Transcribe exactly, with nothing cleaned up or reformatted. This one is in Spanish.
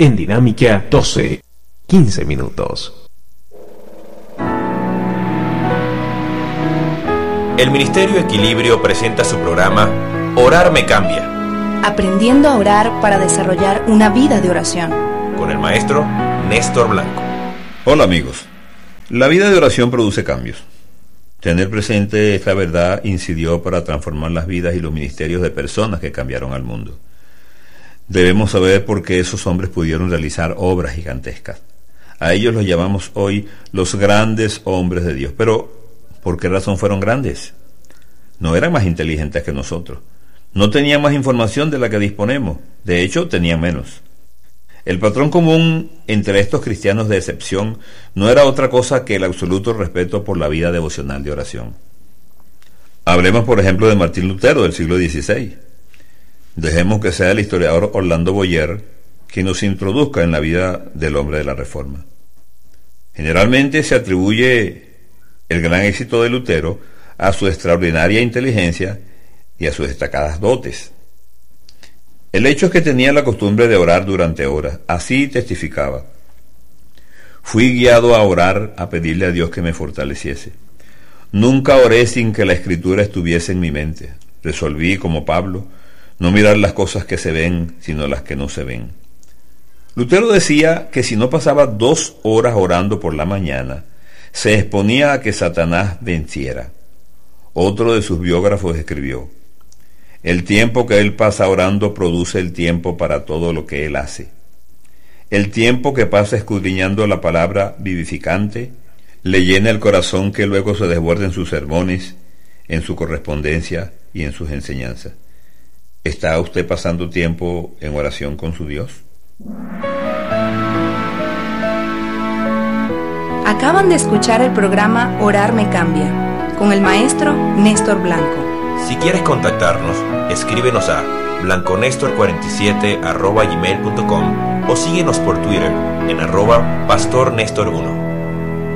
En Dinámica doce, quince minutos. El Ministerio Equilibrio presenta su programa Orar me cambia. Aprendiendo a orar para desarrollar una vida de oración. Con el maestro Néstor Blanco. Hola amigos. La vida de oración produce cambios. Tener presente esta verdad incidió para transformar las vidas y los ministerios de personas que cambiaron al mundo. Debemos saber por qué esos hombres pudieron realizar obras gigantescas. A ellos los llamamos hoy los grandes hombres de Dios. Pero, ¿por qué razón fueron grandes? No eran más inteligentes que nosotros. No tenían más información de la que disponemos. De hecho, tenían menos. El patrón común entre estos cristianos de excepción no era otra cosa que el absoluto respeto por la vida devocional de oración. Hablemos, por ejemplo, de Martín Lutero del siglo dieciséis. Dejemos que sea el historiador Orlando Boyer quien nos introduzca en la vida del hombre de la Reforma. Generalmente se atribuye el gran éxito de Lutero a su extraordinaria inteligencia y a sus destacadas dotes. El hecho es que tenía la costumbre de orar durante horas. Así testificaba: fui guiado a orar, a pedirle a Dios que me fortaleciese. Nunca oré sin que la Escritura estuviese en mi mente. Resolví, como Pablo, no mirar las cosas que se ven, sino las que no se ven. Lutero decía que si no pasaba dos horas orando por la mañana, se exponía a que Satanás venciera. Otro de sus biógrafos escribió: el tiempo que él pasa orando produce el tiempo para todo lo que él hace. El tiempo que pasa escudriñando la palabra vivificante le llena el corazón, que luego se desborda en sus sermones, en su correspondencia y en sus enseñanzas. ¿Está usted pasando tiempo en oración con su Dios? Acaban de escuchar el programa Orar me cambia, con el maestro Néstor Blanco. Si quieres contactarnos, escríbenos a blanconestor cuarenta y siete arroba gmail punto com o síguenos por Twitter en arroba pastor Néstor uno.